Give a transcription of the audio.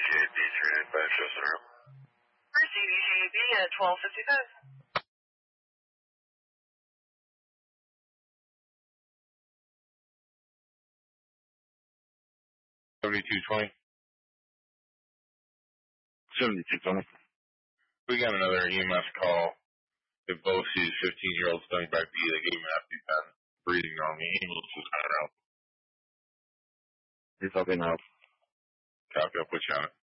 CDCAB 385 Chester. CDCAB at 1255. 7220. 7220. We got another EMS call. They both sees 15-year-old stung by bee. They gave him EpiPen. Breathing on the ambulance is not around. You're talking out. Copy, I'll put you on it.